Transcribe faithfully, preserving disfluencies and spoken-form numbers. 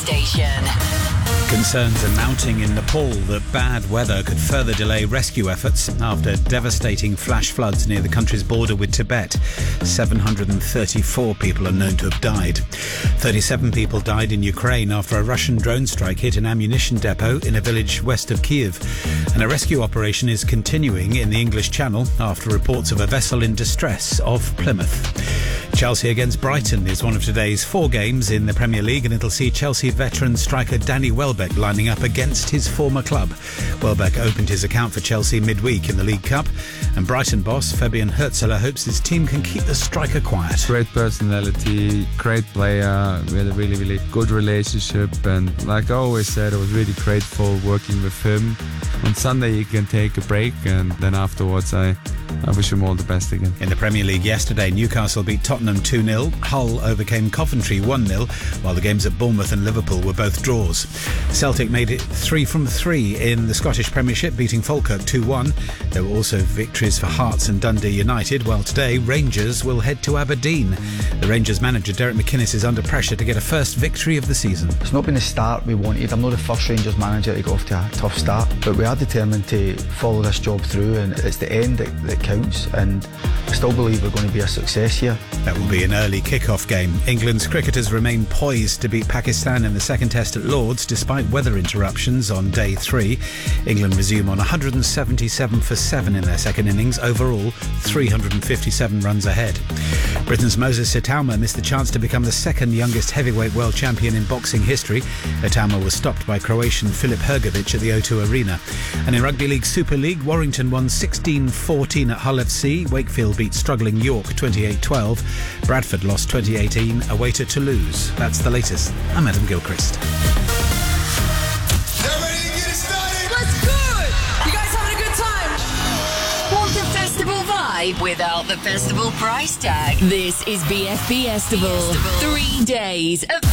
Station. Concerns are mounting in Nepal that bad weather could further delay rescue efforts after devastating flash floods near the country's border with Tibet. seven hundred thirty-four people are known to have died. thirty-seven people died in Ukraine after a Russian drone strike hit an ammunition depot in a village west of Kiev. And a rescue operation is continuing in the English Channel after reports of a vessel in distress off Plymouth. Chelsea against Brighton is one of today's four games in the Premier League, and it'll see Chelsea veteran striker Danny Welbeck lining up against his former club. Welbeck opened his account for Chelsea midweek in the League Cup, and Brighton boss Fabian Hürzeler hopes his team can keep the striker quiet. Great personality, great player, we had a really, really good relationship, and like I always said, I was really grateful working with him. On Sunday he can take a break, and then afterwards I I wish him all the best again. In the Premier League yesterday, Newcastle beat Tottenham two nil, Hull overcame Coventry one nil, while the games at Bournemouth and Liverpool were both draws. Celtic made it three from three in the Scottish Premiership, beating Falkirk two one. There were also victories for Hearts and Dundee United, while today Rangers will head to Aberdeen. The Rangers manager Derek McInnes is under pressure to get a first victory of the season. It's not been the start we wanted. I'm not the first Rangers manager to get off to a tough start, but we are determined to follow this job through, and it's the end that, that counts, and I still believe we're going to be a success here. That will be an early kick-off game. England's cricketers remain poised to beat Pakistan in the second test at Lords despite weather interruptions on day three. England resume on one hundred seventy-seven for seven in their second innings, overall three hundred fifty-seven runs ahead. Britain's Moses Itauma missed the chance to become the second youngest heavyweight world champion in boxing history. Itauma was stopped by Croatian Filip Hrgovic at the O two Arena. And in Rugby League Super League, Warrington won sixteen fourteen at Hull F C. Wakefield beat struggling York twenty-eight twelve. Bradford lost twenty eighteen away to Toulouse. That's the latest. I'm Adam Gilchrist. Everybody get started! What's good? You guys having a good time? Want the festival vibe without the festival price tag? This is B F B Festival. Three days of